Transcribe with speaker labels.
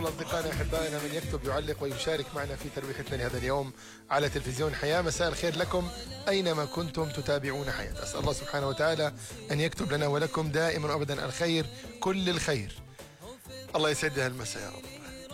Speaker 1: كل أصدقائنا أحبائنا من يكتب يعلق ويشارك معنا في ترويحتنا لهذا اليوم على تلفزيون حياة. مساء الخير لكم أينما كنتم تتابعون حياة. أسأل الله سبحانه وتعالى أن يكتب لنا ولكم دائما وأبدا الخير، كل الخير. الله يسعدها المساء يا رب.